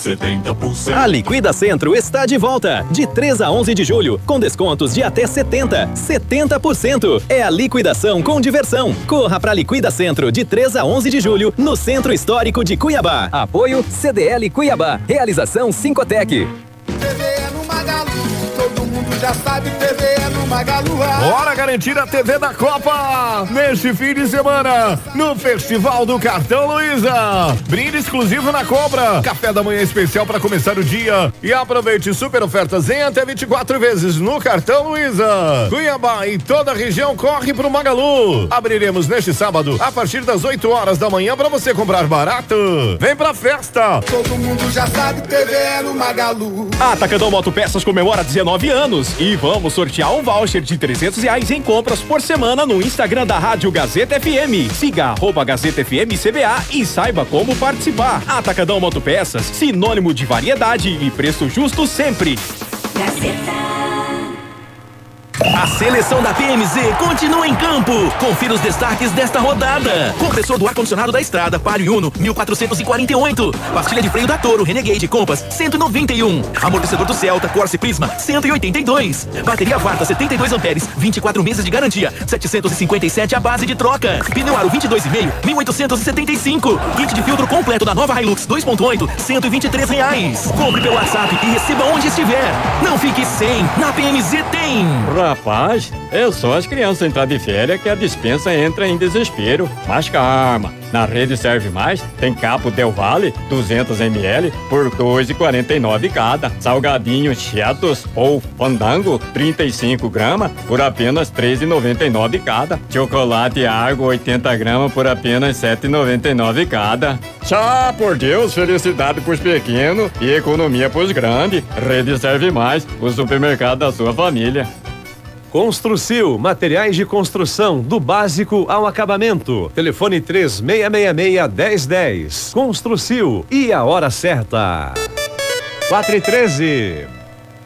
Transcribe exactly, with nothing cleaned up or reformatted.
setenta por cento. A Liquida Centro está de volta, de três a onze de julho, com descontos de até setenta, setenta por cento. É a liquidação com diversão. Corra para Liquida Centro, de três a onze de julho, no Centro Histórico de Cuiabá. Apoio C D L Cuiabá. Realização Sincotec. T V é no Magalu, todo mundo já sabe, T V é no Magalu. Bora garantir a T V da Copa neste fim de semana no Festival do Cartão Luiza. Brinde exclusivo na compra, café da manhã especial para começar o dia e aproveite super ofertas em até vinte e quatro vezes no Cartão Luiza. Cuiabá e toda a região corre pro Magalu. Abriremos neste sábado a partir das oito horas da manhã para você comprar barato. Vem pra festa. Todo mundo já sabe, T V é no Magalu. A Atacadão Motopeças comemora dezenove anos e vamos sortear um voucher de trezentos reais em compras por semana no Instagram da Rádio Gazeta F M. Siga arroba Gazeta F M C B A e saiba como participar. Atacadão Motopeças, sinônimo de variedade e preço justo sempre. Gazeta. A seleção da P M Z continua em campo. Confira os destaques desta rodada. Compressor do ar-condicionado da Estrada, Palio Uno, mil quatrocentos e quarenta e oito. Pastilha de freio da Toro, Renegade Compass, cento e noventa e um. Amortecedor do Celta, Corsa Prisma, cento e oitenta e dois. Bateria Varta, setenta e dois amperes, vinte e quatro meses de garantia, setecentos e cinquenta e sete a base de troca. Pneu Aro vinte e dois e meio, mil oitocentos e setenta e cinco. Kit de filtro completo da nova Hilux dois ponto oito, cento e vinte e três reais. Compre pelo WhatsApp e receba onde estiver. Não fique sem, na P M Z tem. Rapaz, é só as crianças entrar de férias que a dispensa entra em desespero. Mas calma, na Rede Serve Mais tem Capo Del Valle duzentos mililitros por dois reais e quarenta e nove cada. Salgadinho Cheetos ou Fandango trinta e cinco gramas por apenas três reais e noventa e nove cada. Chocolate Argo oitenta gramas por apenas sete reais e noventa e nove cada. Tchau, por Deus, felicidade pros pequenos e economia pros grandes. Rede Serve Mais, o supermercado da sua família. Construcil, materiais de construção, do básico ao acabamento. Telefone três seis seis seis, um zero um zero. Construcil, e a hora certa. quatro e treze.